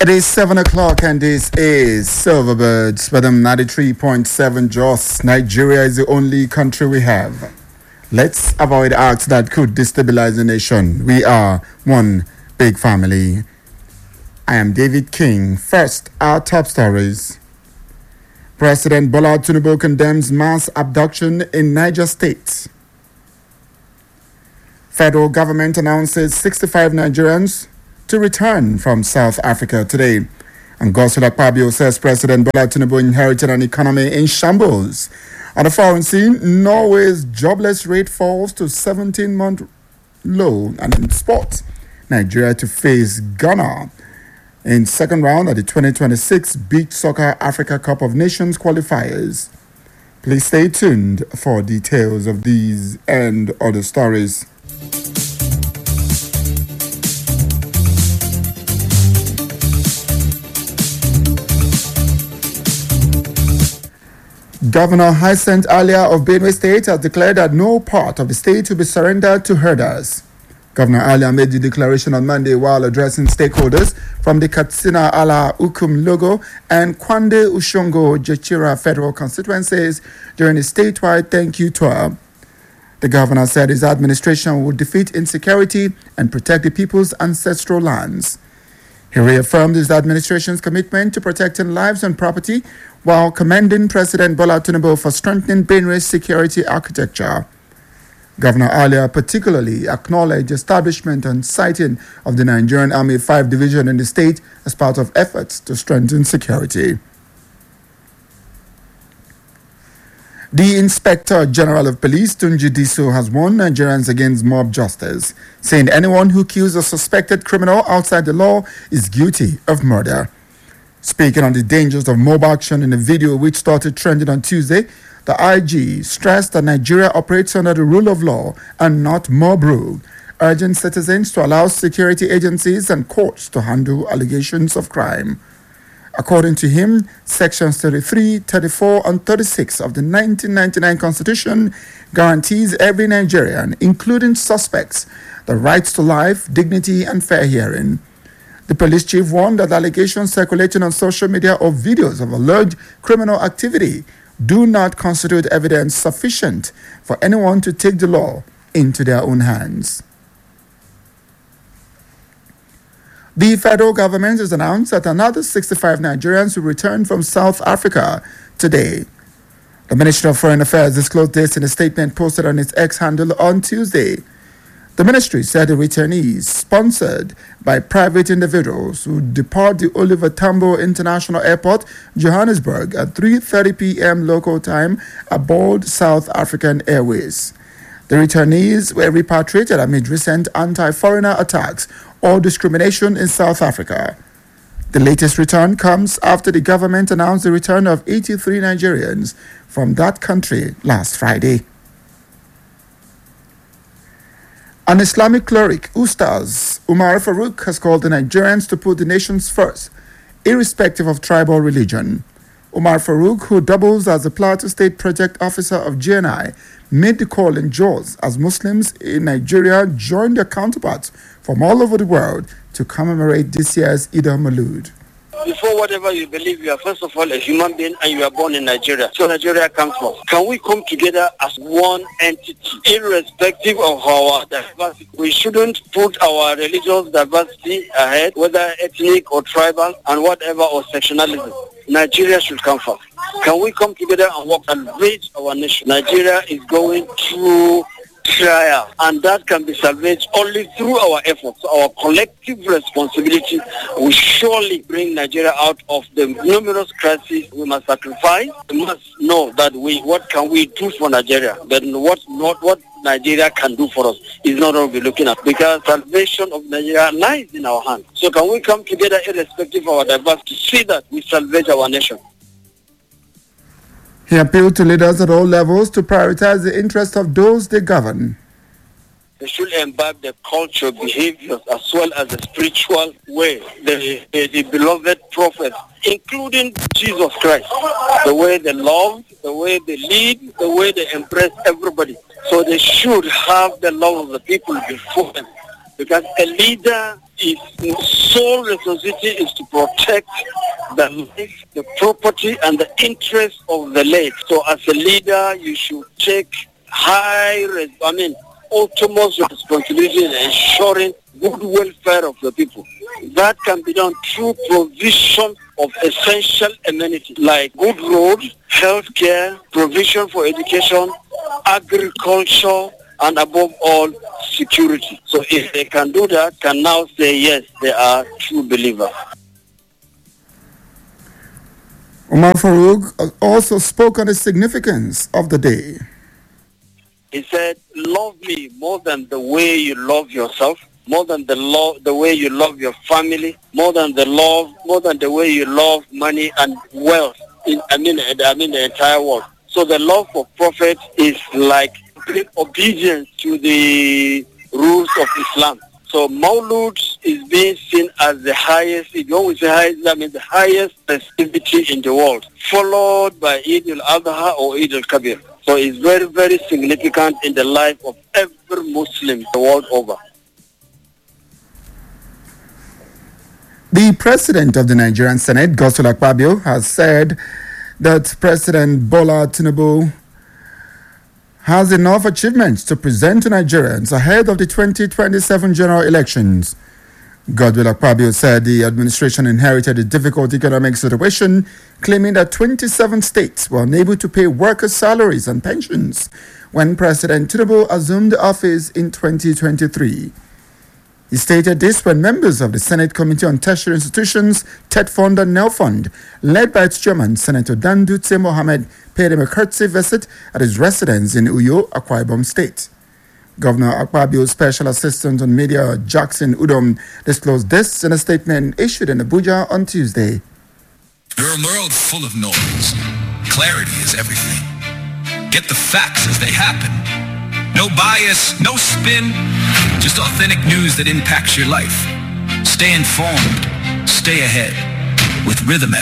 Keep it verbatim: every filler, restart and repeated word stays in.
It is seven o'clock and this is Silverbirds with them ninety-three point seven Jos. Nigeria is the only country we have. Let's avoid acts that could destabilize the nation. We are one big family. I am David King. First, our top stories. President Bola Tinubu condemns mass abduction in Niger State. Federal government announces sixty-five Nigerians to return from South Africa today. And Godswill Akpabio says President Bola Tinubu inherited an economy in shambles. On the foreign scene, Norway's jobless rate falls to seventeen-month low. And in sports, Nigeria to face Ghana in second round of the twenty twenty-six Beach Soccer Africa Cup of Nations qualifiers. Please stay tuned for details of these and other stories. Governor Hyacinth Alia of Benue State has declared that no part of the state will be surrendered to herders. Governor Alia made the declaration on Monday while addressing stakeholders from the Katsina Ala Ukum Logo and Kwande Ushongo Jechira federal constituencies during a statewide thank you tour. The governor said his administration would defeat insecurity and protect the people's ancestral lands. He reaffirmed his administration's commitment to protecting lives and property while commending President Bola Tinubu for strengthening Benue's security architecture. Governor Alia particularly acknowledged the establishment and siting of the Nigerian Army five Division in the state as part of efforts to strengthen security. The Inspector General of Police, Tunji Diso, has warned Nigerians against mob justice, saying anyone who kills a suspected criminal outside the law is guilty of murder. Speaking on the dangers of mob action in a video which started trending on Tuesday, the I G stressed that Nigeria operates under the rule of law and not mob rule, urging citizens to allow security agencies and courts to handle allegations of crime. According to him, Sections thirty-three, thirty-four, and thirty-six of the nineteen ninety-nine Constitution guarantees every Nigerian, including suspects, the rights to life, dignity, and fair hearing. The police chief warned that allegations circulating on social media or videos of alleged criminal activity do not constitute evidence sufficient for anyone to take the law into their own hands. The federal government has announced that another sixty-five Nigerians will return from South Africa today. The Ministry of Foreign Affairs disclosed this in a statement posted on its X handle on Tuesday. The ministry said the returnees, sponsored by private individuals, would depart the Oliver Tambo International Airport, Johannesburg, at three thirty p.m. local time aboard South African Airways. The returnees were repatriated amid recent anti-foreigner attacks or discrimination in South Africa. The latest return comes after the government announced the return of eighty-three Nigerians from that country last Friday. An Islamic cleric, Ustaz Umar Farouk, has called the Nigerians to put the nations first, irrespective of tribal religion. Umar Farouk, who doubles as the Plateau State Project Officer of G N I, made the call in Jos as Muslims in Nigeria joined their counterparts from all over the world to commemorate this year's Eid al-Maulud. Before whatever you believe, you are first of all a human being and you are born in Nigeria. So Nigeria comes first. Can we come together as one entity, irrespective of our diversity? We shouldn't put our religious diversity ahead, whether ethnic or tribal and whatever, or sectionalism. Nigeria should come first. Can we come together and work and raise our nation? Nigeria is going through trial, and that can be salvaged only through our efforts. Our collective responsibility will surely bring Nigeria out of the numerous crises we must sacrifice. We must know that we, what can we do for Nigeria, but what not what Nigeria can do for us is not what we're looking at, because salvation of Nigeria lies in our hands. So can we come together irrespective of our diversity to see that we salvage our nation? He appealed to leaders at all levels to prioritize the interests of those they govern. They should imbibe the culture, behaviors, as well as the spiritual way. The, the, the beloved prophet, including Jesus Christ, the way they love, the way they lead, the way they embrace everybody. So they should have the love of the people before them. Because a leader his sole responsibility is to protect the life, the property, and the interests of the late. So as a leader, you should take high, I mean, utmost responsibility in ensuring good welfare of the people. That can be done through provision of essential amenities like good roads, healthcare, provision for education, agriculture, and above all, security. So if they can do that, can now say yes, they are true believers. Umar Farouk also spoke on the significance of the day. He said, love me more than the way you love yourself, more than the love, the way you love your family, more than the love, more than the way you love money and wealth. In, I mean, I mean the entire world. So the love for Prophet is like obedience to the rules of Islam. So Maulud is being seen as the highest, if you always say highest, I mean the highest festivity in the world, followed by Eid al-Adha or Eid al-Kabir. So it's very, very significant in the life of every Muslim the world over. The president of the Nigerian Senate, Godswill Akpabio, has said that President Bola Tinubu has enough achievements to present to Nigerians ahead of the twenty twenty-seven general elections. Godswill Akpabio said the administration inherited a difficult economic situation, claiming that twenty-seven states were unable to pay workers' salaries and pensions when President Tinubu assumed office in twenty twenty-three. He stated this when members of the Senate Committee on Tertiary Institutions, TETFund and NELFund, led by its chairman, Senator Dandutse Mohammed, paid him a courtesy visit at his residence in Uyo, Akwa Ibom State. Governor Akpabio's special assistant on media, Jackson Udom, disclosed this in a statement issued in Abuja on Tuesday. You're a world full of noise. Clarity is everything. Get the facts as they happen. No bias, no spin, just authentic news that impacts your life. Stay informed, stay ahead with Rhythm F M.